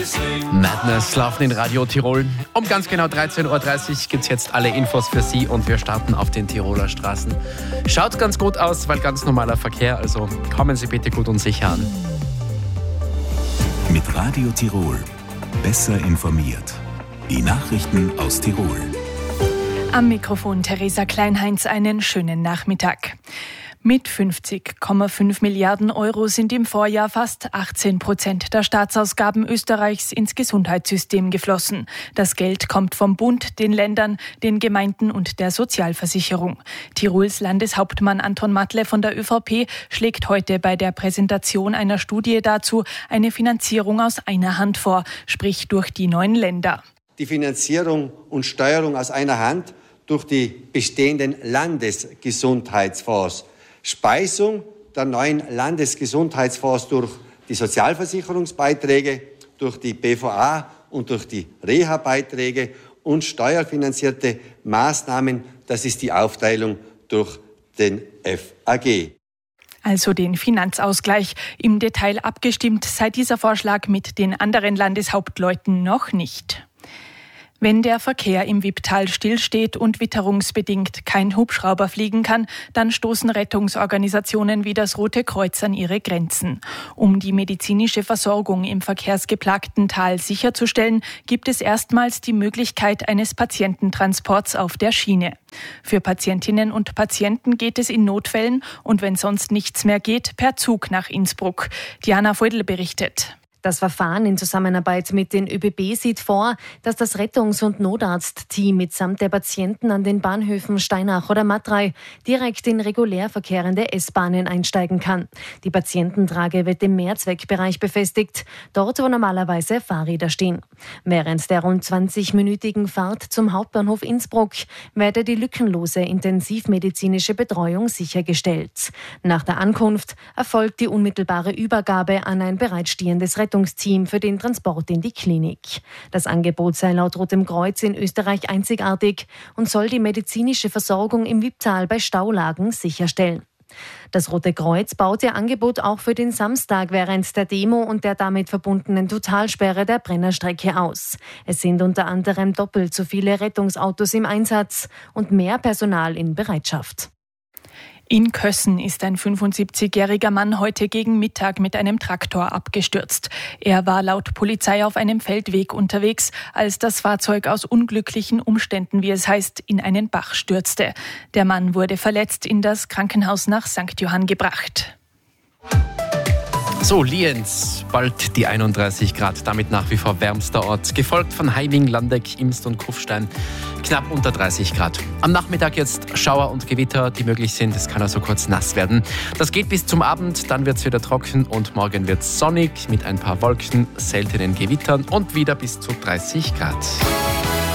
Madness laufen in Radio Tirol. Um ganz genau 13.30 Uhr gibt es jetzt alle Infos für Sie und wir starten auf den Tiroler Straßen. Schaut ganz gut aus, weil ganz normaler Verkehr, also kommen Sie bitte gut und sicher an. Mit Radio Tirol. Besser informiert. Die Nachrichten aus Tirol. Am Mikrofon Theresa Kleinheinz, einen schönen Nachmittag. Mit 50,5 Milliarden Euro sind im Vorjahr fast 18% der Staatsausgaben Österreichs ins Gesundheitssystem geflossen. Das Geld kommt vom Bund, den Ländern, den Gemeinden und der Sozialversicherung. Tirols Landeshauptmann Anton Matle von der ÖVP schlägt heute bei der Präsentation einer Studie dazu eine Finanzierung aus einer Hand vor, sprich durch die 9 Länder. Die Finanzierung und Steuerung aus einer Hand durch die bestehenden Landesgesundheitsfonds. Speisung der 9 Landesgesundheitsfonds durch die Sozialversicherungsbeiträge, durch die BVA und durch die Reha-Beiträge und steuerfinanzierte Maßnahmen, das ist die Aufteilung durch den FAG. Also den Finanzausgleich. Im Detail abgestimmt sei dieser Vorschlag mit den anderen Landeshauptleuten noch nicht. Wenn der Verkehr im Wipptal stillsteht und witterungsbedingt kein Hubschrauber fliegen kann, dann stoßen Rettungsorganisationen wie das Rote Kreuz an ihre Grenzen. Um die medizinische Versorgung im verkehrsgeplagten Tal sicherzustellen, gibt es erstmals die Möglichkeit eines Patiententransports auf der Schiene. Für Patientinnen und Patienten geht es in Notfällen und wenn sonst nichts mehr geht, per Zug nach Innsbruck. Diana Feudel berichtet. Das Verfahren in Zusammenarbeit mit den ÖBB sieht vor, dass das Rettungs- und Notarztteam mitsamt der Patienten an den Bahnhöfen Steinach oder Matrei direkt in regulär verkehrende S-Bahnen einsteigen kann. Die Patiententrage wird im Mehrzweckbereich befestigt, dort wo normalerweise Fahrräder stehen. Während der rund 20-minütigen Fahrt zum Hauptbahnhof Innsbruck werde die lückenlose intensivmedizinische Betreuung sichergestellt. Nach der Ankunft erfolgt die unmittelbare Übergabe an ein bereitstehendes Rettungsteam für den Transport in die Klinik. Das Angebot sei laut Rotem Kreuz in Österreich einzigartig und soll die medizinische Versorgung im Wipptal bei Staulagen sicherstellen. Das Rote Kreuz baut ihr Angebot auch für den Samstag während der Demo und der damit verbundenen Totalsperre der Brennerstrecke aus. Es sind unter anderem doppelt so viele Rettungsautos im Einsatz und mehr Personal in Bereitschaft. In Kössen ist ein 75-jähriger Mann heute gegen Mittag mit einem Traktor abgestürzt. Er war laut Polizei auf einem Feldweg unterwegs, als das Fahrzeug aus unglücklichen Umständen, wie es heißt, in einen Bach stürzte. Der Mann wurde verletzt in das Krankenhaus nach St. Johann gebracht. So, Lienz, bald die 31 Grad, damit nach wie vor wärmster Ort, gefolgt von Heiming, Landeck, Imst und Kufstein, knapp unter 30 Grad. Am Nachmittag jetzt Schauer und Gewitter, die möglich sind, es kann also kurz nass werden. Das geht bis zum Abend, dann wird es wieder trocken und morgen wird es sonnig mit ein paar Wolken, seltenen Gewittern und wieder bis zu 30 Grad.